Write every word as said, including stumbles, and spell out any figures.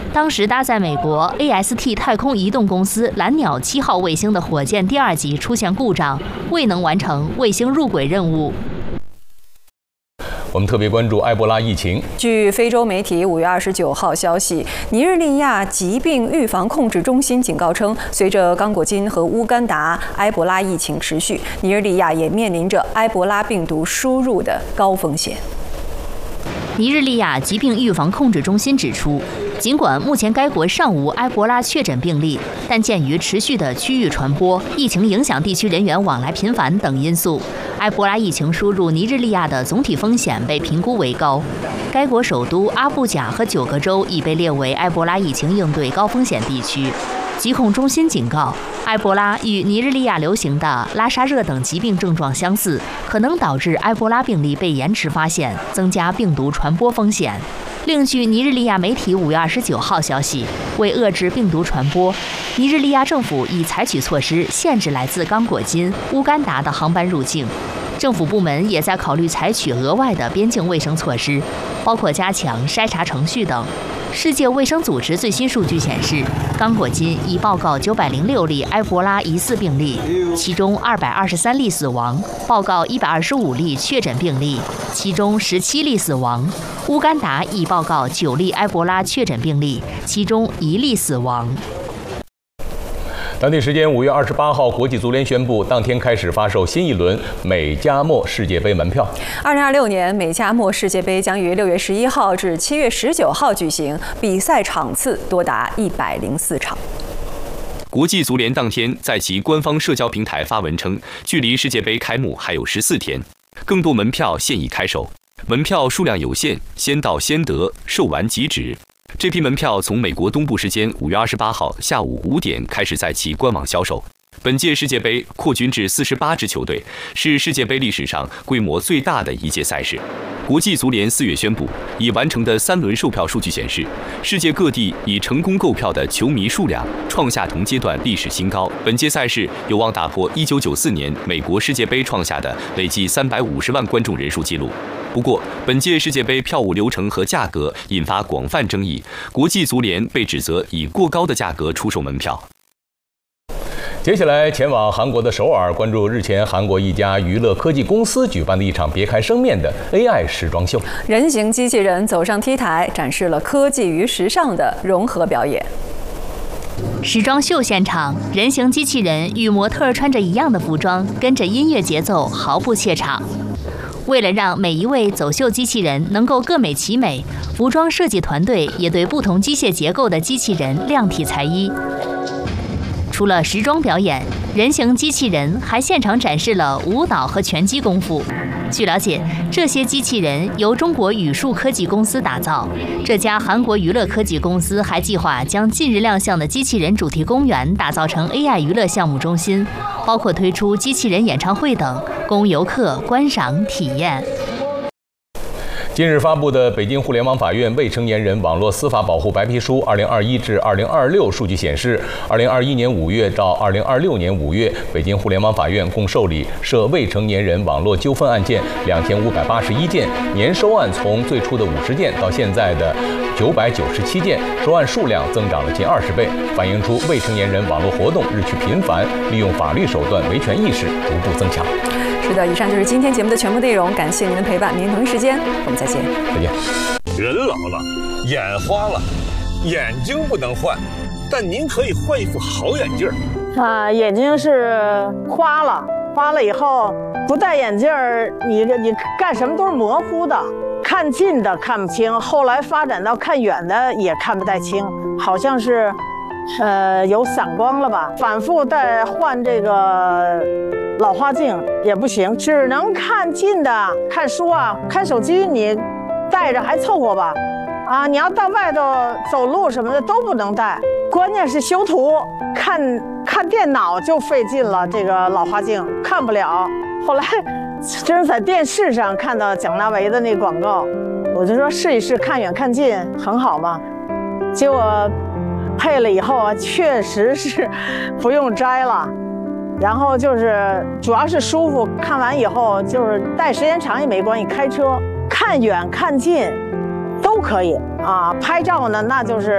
当时搭载美国 A S T 太空移动公司蓝鸟七号卫星的火箭第二级出现故障，未能完成卫星入轨任务。 我们特别关注埃博拉疫情。 据非洲媒体五月二十九号消息，尼日利亚疾病预防控制中心警告称，随着刚果金和乌干达埃博拉疫情持续，尼日利亚也面临着埃博拉病毒输入的高风险。 尼日利亚疾病预防控制中心指出，尽管目前该国尚无埃博拉确诊病例，但鉴于持续的区域传播、疫情影响地区人员往来频繁等因素，埃博拉疫情输入尼日利亚的总体风险被评估为高。该国首都阿布贾和九个州已被列为埃博拉疫情应对高风险地区。疾控中心警告，埃博拉与尼日利亚流行的拉沙热等疾病症状相似，可能导致埃博拉病例被延迟发现，增加病毒传播风险。另据尼日利亚媒体五月二十九号消息，为遏制病毒传播，尼日利亚政府已采取措施限制来自刚果金、乌干达的航班入境。政府部门也在考虑采取额外的边境卫生措施，包括加强筛查程序等。世界卫生组织最新数据显示，刚果金已报告九百零六例埃博拉疑似病例，其中二百二十三例死亡，报告一百二十五例确诊病例，其中十七例死亡。乌干达已报告九例埃博拉确诊病例，其中一例死亡。 当地时间五月二十八号，国际足联宣布，当天开始发售新一轮美加墨世界杯门票。 二零二六年美加墨世界杯将于六月十一号至七月十九号举行，比赛场次多达一百零四场。 国际足联当天在其官方社交平台发文称，距离世界杯开幕还有十四天，更多门票现已开售，门票数量有限，先到先得，售完即止。 这批门票从美国东部时间五月二十八号下午五点开始在其官网销售。本届世界杯扩军至四十八支球队，是世界杯历史上规模最大的一届赛事。国际足联四月宣布，已完成的三轮售票数据显示，世界各地已成功购票的球迷数量创下同阶段历史新高。本届赛事有望打破一九九四年美国世界杯创下的累计三百五十万观众人数纪录。 不过，本届世界杯票务流程和价格引发广泛争议，国际足联被指责以过高的价格出售门票。 接下来前往韩国的首尔，关注日前韩国一家娱乐科技公司举办的一场别开生面的 A I 时装秀。 人形机器人走上 T 台，展示了科技与时尚的融合表演。 时装秀现场，人形机器人与模特穿着一样的服装，跟着音乐节奏毫不怯场。为了让每一位走秀机器人能够各美其美，服装设计团队也对不同机械结构的机器人量体裁衣。除了时装表演，人形机器人还现场展示了舞蹈和拳击功夫。 据了解，这些机器人由中国宇树科技公司打造。这家韩国娱乐科技公司还计划将近日亮相的机器人主题公园打造成 A I 娱乐项目中心，包括推出机器人演唱会等，供游客观赏体验。 近日发布的《北京互联网法院未成年人网络司法保护白皮书（二零二一至二零二六）》数据显示，二零二一年五月到二零二六年五月，北京互联网法院共受理涉未成年人网络纠纷案件两千五百八十一件，年收案从最初的五十件到现在的九百九十七件，收案数量增长了近二十倍，反映出未成年人网络活动日趋频繁，利用法律手段维权意识逐步增强。 是的，以上就是今天节目的全部内容，感谢您的陪伴，明天同一时间我们再见。 再见。 人老了，眼花了，眼睛不能换，但您可以换一副好眼镜儿。 啊，眼睛是花了，花了以后不戴眼镜儿，你你干什么都是模糊的，看近的看不清，后来发展到看远的也看不太清，好像是，呃，有散光了吧？反复戴换这个。 老花镜也不行，只能看近的。看书啊，看手机你带着还凑合吧，啊，你要到外头走路什么的都不能带。关键是修图，看看电脑就费劲了，这个老花镜看不了。后来真是在电视上看到蒋大为的那广告，我就说试一试，看远看近很好嘛。结果配了以后啊，确实是不用摘了。 然后就是主要是舒服，看完以后就是戴时间长也没关系，开车看远看近都可以啊。拍照呢，那就是。